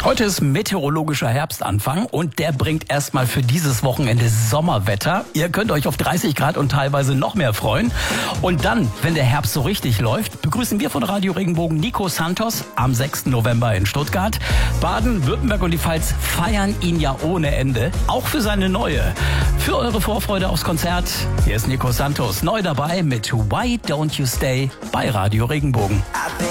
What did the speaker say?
Heute ist meteorologischer Herbstanfang und der bringt erstmal für dieses Wochenende Sommerwetter. Ihr könnt euch auf 30 Grad und teilweise noch mehr freuen. Und dann, wenn der Herbst so richtig läuft, begrüßen wir von Radio Regenbogen Nico Santos am 6. November in Stuttgart. Baden, Württemberg und die Pfalz feiern ihn ja ohne Ende, auch für seine neue. Für eure Vorfreude aufs Konzert, hier ist Nico Santos, neu dabei mit Why Don't You Stay bei Radio Regenbogen.